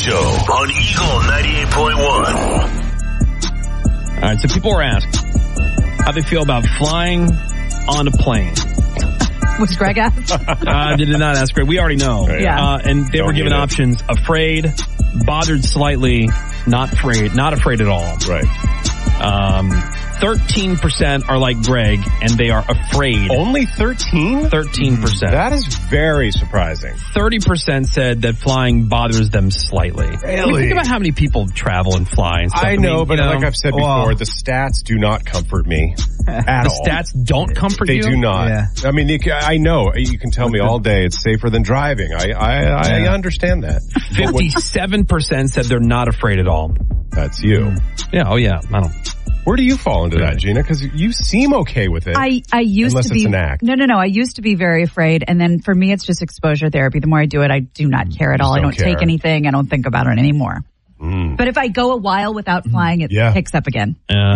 Show on Eagle 98.1. All right, so people were asked how they feel about flying on a plane. Was Greg asked? They did not ask Greg. We already know. Yeah. And they were given options: afraid, bothered slightly, not afraid at all. Right. 13% are like Greg, and they are afraid. Only 13? 13%. That is very surprising. 30% said that flying bothers them slightly. Really? Think about how many people travel and fly and stuff. I know, but like I've said before, the stats do not comfort me at all. The stats don't comfort you? They do not. Yeah. I mean, I know. You can tell me all day it's safer than driving. I understand that. 57% said they're not afraid at all. That's you. Yeah, oh yeah. I don't. Where do you fall into that, Gina? Because you seem okay with it. I used unless to be. It's an act. No. I used to be very afraid, and then for me, it's just exposure therapy. The more I do it, I do not care at all. I don't take anything. I don't think about it anymore. But if I go a while without flying, it picks up again.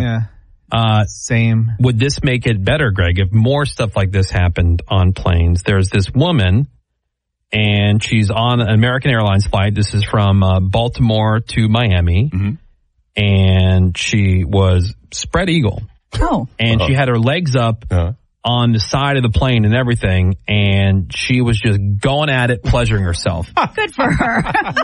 Same. Would this make it better, Greg, if more stuff like this happened on planes? There's this woman, and she's on an American Airlines flight. This is from Baltimore to Miami. Mm-hmm. And she was spread eagle. Oh. And she had her legs up on the side of the plane and everything, and she was just going at it, pleasuring herself. Good for her.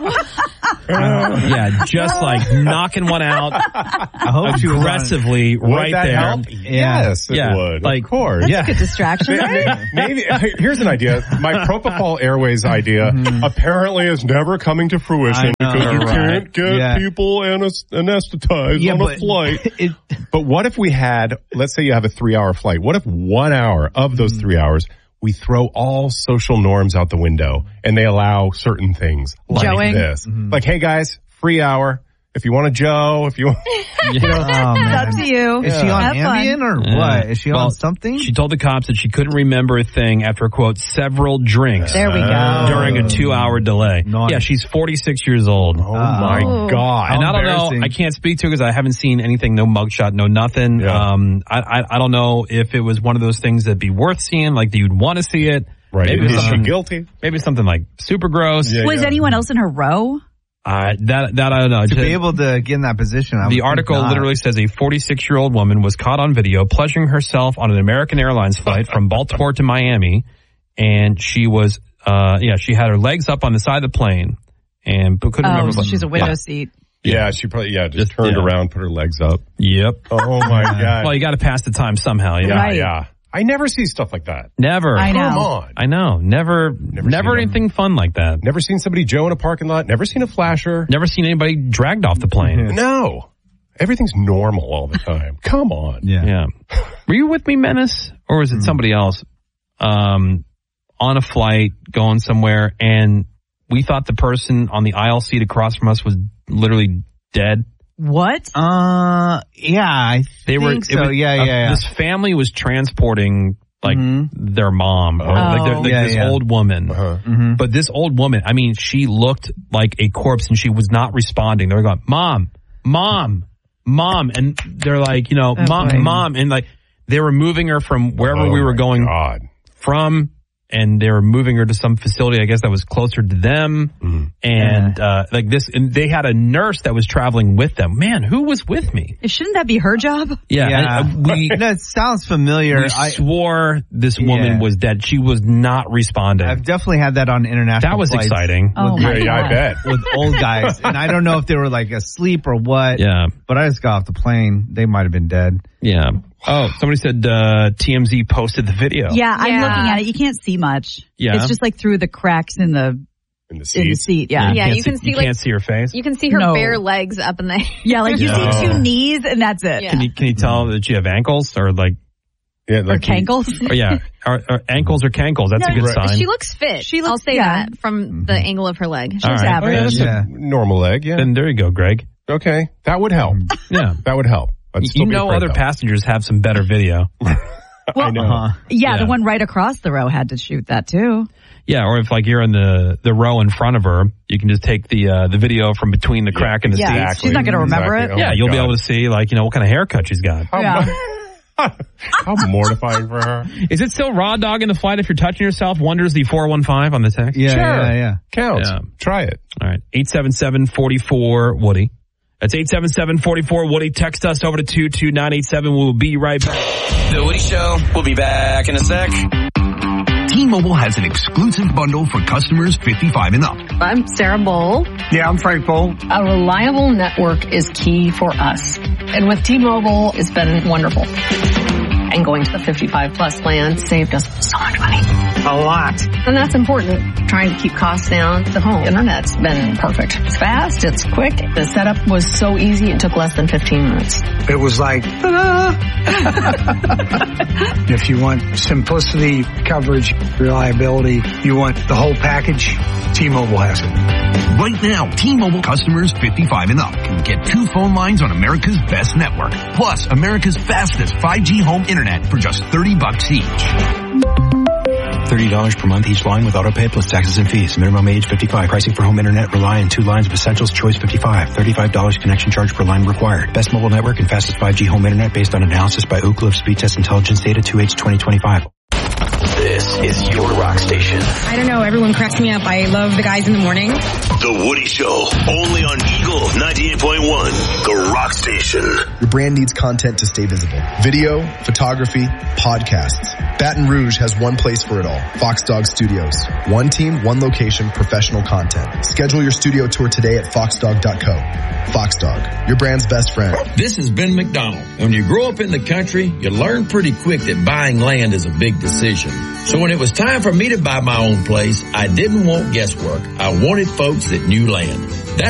Yeah, just like knocking one out I hope aggressively right that there. Help? Yes, it would. Like, of course. That's a good distraction, right? Maybe here's an idea. My Propofol Airways idea apparently is never coming to fruition because you can't get people anesthetized on a flight. But what if we had, let's say you have a 3-hour flight. What if 1 hour of those 3 hours we throw all social norms out the window and they allow certain things like this? Like, hey guys, free hour. If you want a Joe, if you want, it's up to you. Is she on Ambien or what? Is she on something? She told the cops that she couldn't remember a thing after, quote, several drinks. There we go. During a 2-hour delay. Nice. Yeah, she's 46 years old. Oh my God. And I don't know, I can't speak to it because I haven't seen anything, no mugshot, no nothing. Yeah. I don't know if it was one of those things that'd be worth seeing, like that you'd want to see it. Right. Maybe Is she guilty? Maybe something like super gross. Yeah, Was anyone else in her row? That I don't know. To be able to get in that position, the article literally says a 46-year-old woman was caught on video pleasuring herself on an American Airlines flight from Baltimore to Miami, and she was, she had her legs up on the side of the plane and couldn't remember. So she's a window seat. Yeah, she probably just turned around, put her legs up. Yep. Oh my God. Well, you got to pass the time somehow. You know? Right. Yeah. I never see stuff like that. Never. I know. Come on. I know. Never anything fun like that. Never seen somebody Joe in a parking lot. Never seen a flasher. Never seen anybody dragged off the plane. No. Everything's normal all the time. Come on. Yeah. Were you with me, Menace? Or was it somebody else? On a flight, going somewhere, and we thought the person on the aisle seat across from us was literally dead. What? Yeah, I think so. Yeah. This family was transporting their mom, or this old woman. But this old woman, I mean, she looked like a corpse, and she was not responding. They were going, "Mom, mom, mom," and they're like, "Mom," and like they were moving her from wherever we were going from. And they were moving her to some facility, I guess, that was closer to them. And and they had a nurse that was traveling with them. Man, who was with me? Shouldn't that be her job? Yeah. That sounds familiar. We swore this woman was dead. She was not responding. I've definitely had that on international That was flights exciting. Oh my God. I bet. with old guys. And I don't know if they were like asleep or what. Yeah. But I just got off the plane. They might have been dead. Yeah. Oh, somebody said TMZ posted the video. Yeah, I'm looking at it. You can't see much. Yeah. It's just like through the cracks in the seat. Yeah. Yeah, you can see you can't see her face. You can see her bare legs up in the Yeah, like you see 2 knees and that's it. Yeah. Can you tell that you have ankles or like? Yeah, like or cankles. Or ankles or cankles. That's a good sign. She looks fit. I'll say that from the angle of her leg. She looks average. That's a normal leg. Yeah. Then there you go, Greg. Okay, that would help. Yeah, that would help. You know, other passengers have some better video. I know. The one right across the row had to shoot that too. Yeah, or if like you're in the row in front of her, you can just take the video from between the crack in the seat. She's not going to remember it. You'll be able to see like what kind of haircut she's got. How mortifying for her. Is it still raw dog in the flight if you're touching yourself? Wonders the 415 on the text. Yeah, sure. yeah. Counts. Yeah. Try it. All right. 877-44-WOODY. That's 877-44-WOODY. Text us over to 22987. We'll be right back. The Woody Show. We'll be back in a sec. T-Mobile has an exclusive bundle for customers 55 and up. I'm Sarah Bowl. Yeah, I'm Frank Bowl. A reliable network is key for us. And with T-Mobile, it's been wonderful. And going to the 55 plus plan saved us so much money. A lot. And that's important. Trying to keep costs down. The home internet's been perfect. It's fast. It's quick. The setup was so easy. It took less than 15 minutes. It was like, ta-da! If you want simplicity, coverage, reliability, you want the whole package, T-Mobile has it. Right now, T-Mobile customers 55 and up can get 2 phone lines on America's best network, plus America's fastest 5G home internet for just $30 each. $30 per month each line with autopay plus taxes and fees. Minimum age 55. Pricing for home internet rely on 2 lines of essentials. Choice 55. $35 connection charge per line required. Best mobile network and fastest 5G home internet based on analysis by Ookla of Speed Test Intelligence data 2H 2025. This is your rock station. I don't know. Everyone cracks me up. I love the guys in the morning. The Woody Show. Only on Eagle 98.1. The rock station. Your brand needs content to stay visible. Video, photography, podcasts. Baton Rouge has one place for it all. Fox Dog Studios. One team, one location, professional content. Schedule your studio tour today at foxdog.co. Fox Dog, your brand's best friend. This is Ben McDonald. When you grow up in the country, you learn pretty quick that buying land is a big decision. So when it was time for me to buy my own place, I didn't want guesswork. I wanted folks that knew land.